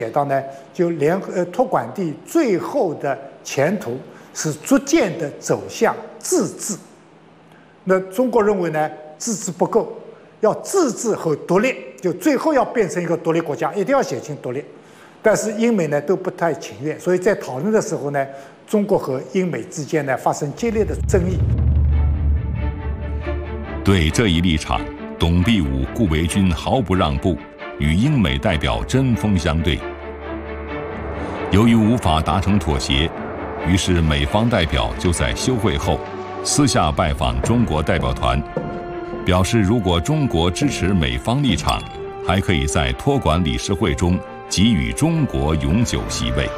写到呢，就托管地最后的前途是逐渐的走向自治。那中国认为呢，自治不够，要自治和独立，就最后要变成一个独立国家，一定要写清独立。但是英美呢都不太情愿，所以在讨论的时候呢，中国和英美之间呢发生激烈的争议。 对这一立场，董必武、顾维钧毫不让步，与英美代表针锋相对。由于无法达成妥协，于是美方代表就在休会后私下拜访中国代表团，表示如果中国支持美方立场，还可以在托管理事会中给予中国永久席位。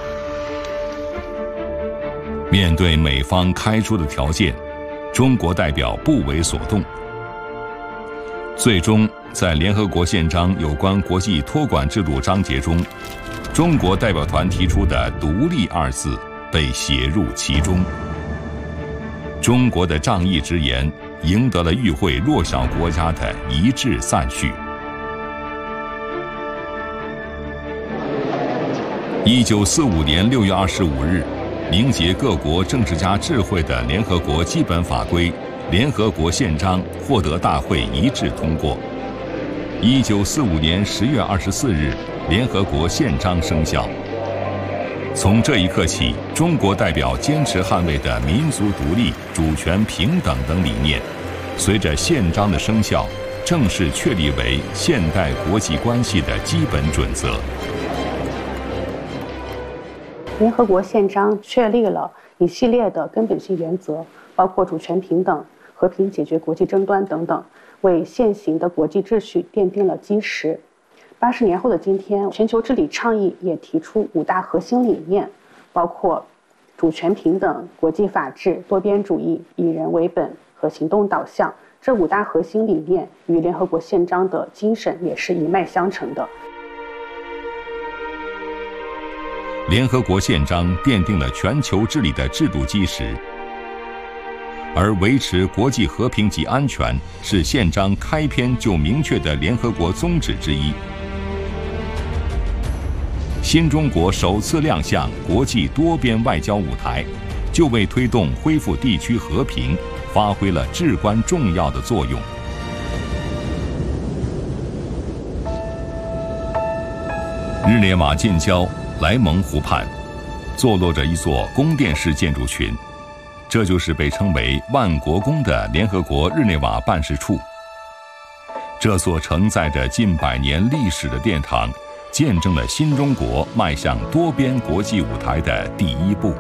面对美方开出的条件，中国代表不为所动。最终，在联合国宪章有关国际托管制度章节中，中国代表团提出的“独立”二字被写入其中。中国的仗义直言赢得了与会弱小国家的一致赞许。1945年6月25日，凝结各国政治家智慧的联合国基本法规《联合国宪章》获得大会一致通过。1945年10月24日，联合国宪章生效。从这一刻起，中国代表坚持捍卫的民族独立、主权平等等理念，随着宪章的生效，正式确立为现代国际关系的基本准则。 联合国宪章确立了一系列的根本性原则，包括主权平等、和平解决国际争端等等，为现行的国际秩序奠定了基石。80年后的今天，全球治理倡议也提出5大核心理念，包括主权平等、国际法治、多边主义、以人为本和行动导向。这5大核心理念与联合国宪章的精神也是一脉相承的。 联合国宪章奠定了全球治理的制度基石，而维持国际和平及安全是宪章开篇就明确的联合国宗旨之一。新中国首次亮相国际多边外交舞台，就为推动恢复地区和平发挥了至关重要的作用。日内瓦近郊莱蒙湖畔，坐落着一座宫殿式建筑群，这就是被称为万国宫的联合国日内瓦办事处。这座承载着近100年历史的殿堂，见证了新中国迈向多边国际舞台的第一步。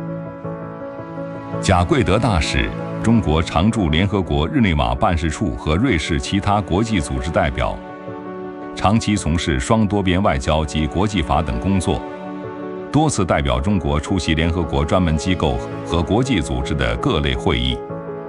贾贵德大使、中国常驻联合国日内瓦办事处和瑞士其他国际组织代表，长期从事双多边外交及国际法等工作，多次代表中国出席联合国专门机构和国际组织的各类会议。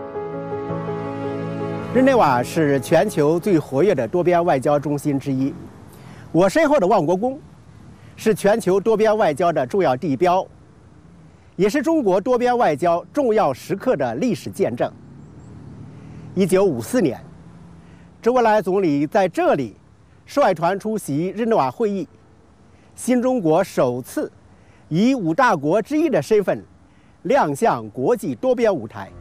日内瓦是全球最活跃的多边外交中心之一。我身后的万国宫是全球多边外交的重要地标，也是中国多边外交重要时刻的历史见证。1954年，周恩来总理在这里率团出席日内瓦会议，新中国首次以5大国之一的身份亮相国际多边舞台。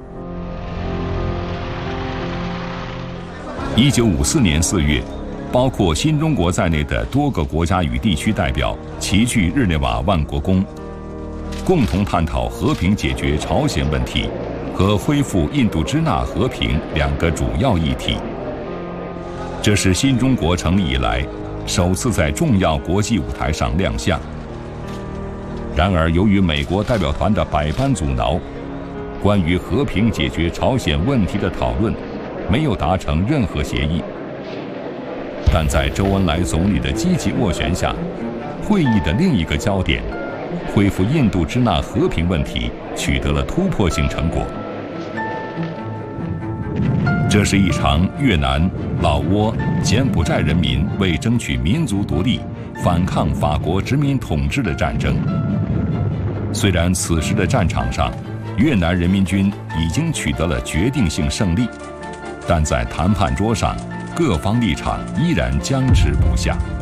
1954年4月，包括新中国在内的多个国家与地区代表齐聚日内瓦万国宫，共同探讨和平解决朝鲜问题和恢复印度支那和平2个主要议题。这是新中国成立以来首次在重要国际舞台上亮相。然而，由于美国代表团的百般阻挠，关于和平解决朝鲜问题的讨论没有达成任何协议。但在周恩来总理的积极斡旋下，会议的另一个焦点——恢复印度支那和平问题，取得了突破性成果。这是一场越南、老挝、柬埔寨人民为争取民族独立、反抗法国殖民统治的战争。虽然此时的战场上，越南人民军已经取得了决定性胜利，但在谈判桌上，各方立场依然僵持不下。